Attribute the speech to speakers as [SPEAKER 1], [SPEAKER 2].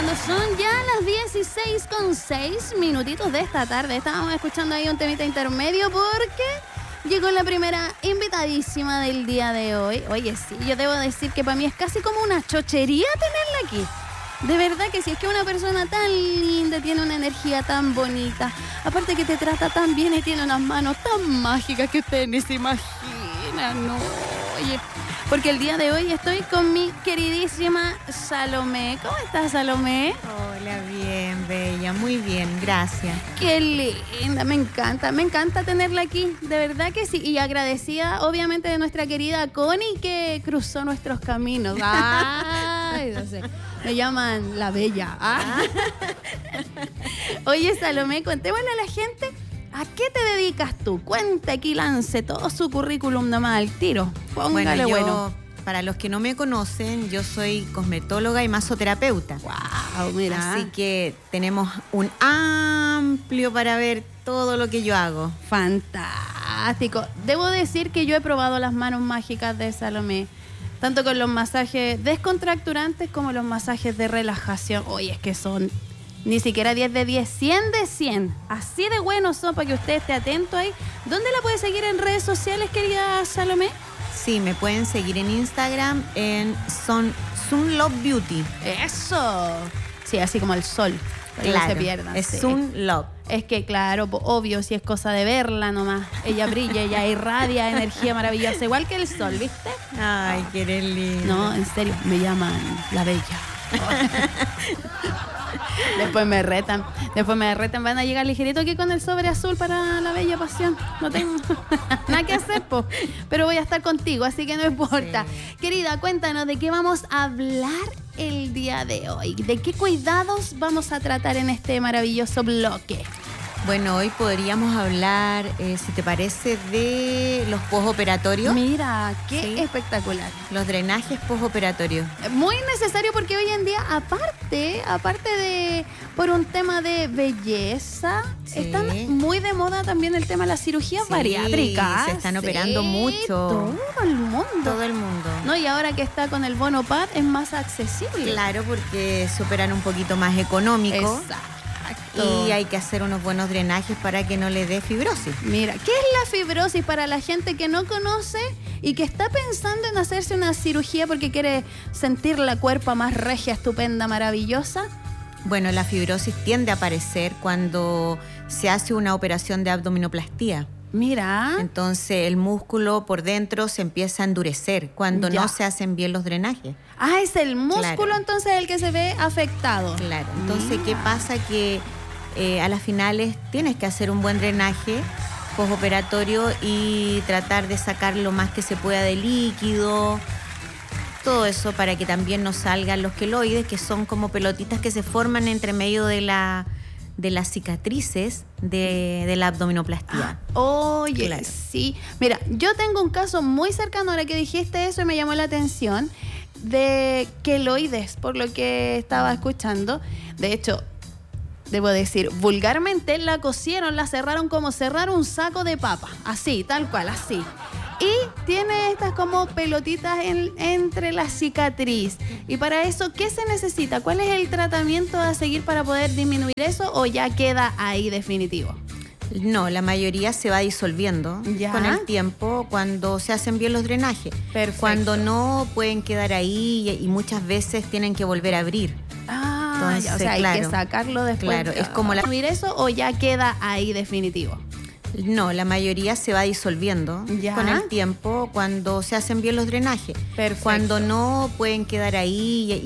[SPEAKER 1] cuando son ya las 16:06 minutitos de esta tarde. Estábamos escuchando ahí un temita intermedio porque llegó la primera invitadísima del día de hoy. Oye, sí, yo debo decir que para mí es casi como una chochería tenerla aquí. De verdad que sí, es que una persona tan linda, tiene una energía tan bonita, aparte que te trata tan bien y tiene unas manos tan mágicas que ustedes ni se imaginan, ¿no? Oye, porque el día de hoy estoy con mi queridísima Salomé. ¿Cómo estás, Salomé?
[SPEAKER 2] Hola, bien, bella, muy bien, gracias.
[SPEAKER 1] Qué linda, me encanta tenerla aquí, de verdad que sí. Y agradecida, obviamente, de nuestra querida Connie que cruzó nuestros caminos. Ay, no sé, me llaman la Bella. Oye, Salomé, contémosle a la gente, ¿a qué te dedicas tú? Cuenta aquí, lance todo su currículum nomás al tiro. Póngale bueno.
[SPEAKER 2] Para los que no me conocen, yo soy cosmetóloga y masoterapeuta.
[SPEAKER 1] Wow, mira.
[SPEAKER 2] Así que tenemos un amplio para ver todo lo que yo hago.
[SPEAKER 1] Fantástico. Debo decir que yo he probado las manos mágicas de Salomé, tanto con los masajes descontracturantes como los masajes de relajación. Oye, es que son ni siquiera 10 de 10, 100 de 100. Así de buenos son, para que usted esté atento ahí. ¿Dónde la puede seguir en redes sociales, querida Salomé?
[SPEAKER 2] Sí, me pueden seguir en Instagram en Sun Love Beauty.
[SPEAKER 1] ¡Eso! Sí, así como el sol.
[SPEAKER 2] Claro,
[SPEAKER 1] no se pierdan.
[SPEAKER 2] es
[SPEAKER 1] sí.
[SPEAKER 2] Sun Love.
[SPEAKER 1] Es que claro, obvio, si es cosa de verla nomás. Ella brilla, ella irradia energía maravillosa, igual que el sol, ¿viste?
[SPEAKER 2] Ay, qué eres linda.
[SPEAKER 1] No, en serio, me llaman la Bella. Después me retan, van a llegar ligerito aquí con el sobre azul para la Bella Pasión. No tengo nada que hacer, po. Pero voy a estar contigo, así que no importa. Sí. Querida, cuéntanos de qué vamos a hablar el día de hoy. ¿De qué cuidados vamos a tratar en este maravilloso bloque?
[SPEAKER 2] Bueno, hoy podríamos hablar, si te parece, de los posoperatorios.
[SPEAKER 1] Mira, qué espectacular.
[SPEAKER 2] Los drenajes posoperatorios.
[SPEAKER 1] Muy necesario porque hoy en día, aparte de por un tema de belleza, están muy de moda también el tema de las cirugías bariátricas.
[SPEAKER 2] Se están operando mucho.
[SPEAKER 1] Todo el mundo. No, y ahora que está con el bono PAD es más accesible.
[SPEAKER 2] Claro, porque se operan un poquito más económico.
[SPEAKER 1] Exacto.
[SPEAKER 2] Y hay que hacer unos buenos drenajes para que no le dé fibrosis.
[SPEAKER 1] Mira, ¿qué es la fibrosis para la gente que no conoce y que está pensando en hacerse una cirugía porque quiere sentir la cuerpa más regia, estupenda, maravillosa?
[SPEAKER 2] Bueno, la fibrosis tiende a aparecer cuando se hace una operación de abdominoplastía.
[SPEAKER 1] Mira.
[SPEAKER 2] Entonces el músculo por dentro se empieza a endurecer cuando no se hacen bien los drenajes.
[SPEAKER 1] Ah, es el músculo entonces el que se ve afectado.
[SPEAKER 2] Claro, entonces ¿qué pasa? Que a las finales tienes que hacer un buen drenaje postoperatorio y tratar de sacar lo más que se pueda de líquido, todo eso para que también no salgan los queloides, que son como pelotitas que se forman entre medio de las cicatrices de la abdominoplastía.
[SPEAKER 1] Oye, claro. Sí. Mira, yo tengo un caso muy cercano, ahora que dijiste eso y me llamó la atención, de queloides, por lo que estaba escuchando. De hecho, debo decir, vulgarmente la cosieron, la cerraron como cerrar un saco de papa. Así, tal cual, así. Y tiene estas como pelotitas entre la cicatriz. Y para eso, ¿qué se necesita? ¿Cuál es el tratamiento a seguir para poder disminuir eso o ya queda ahí definitivo?
[SPEAKER 2] No, la mayoría se va disolviendo con el tiempo cuando se hacen bien los drenajes.
[SPEAKER 1] Perfecto.
[SPEAKER 2] Cuando no, pueden quedar ahí y muchas veces tienen que volver a abrir.
[SPEAKER 1] Entonces, o sea, hay que sacarlo después.
[SPEAKER 2] Claro, es como
[SPEAKER 1] ¿disminuir eso o ya queda ahí definitivo?
[SPEAKER 2] No, la mayoría se va disolviendo con el tiempo cuando se hacen bien los drenajes.
[SPEAKER 1] Perfecto.
[SPEAKER 2] Cuando no, pueden quedar ahí